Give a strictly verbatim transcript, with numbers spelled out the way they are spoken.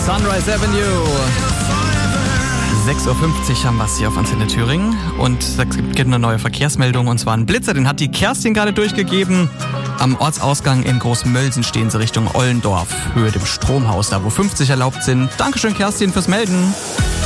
Sunrise Avenue. sechs Uhr fünfzig haben wir es hier auf Antenne Thüringen und es gibt eine neue Verkehrsmeldung und zwar ein Blitzer, den hat die Kerstin gerade durchgegeben. Am Ortsausgang in Großmölsen stehen sie Richtung Ollendorf, Höhe dem Stromhaus, da wo fünfzig erlaubt sind. Dankeschön Kerstin fürs Melden.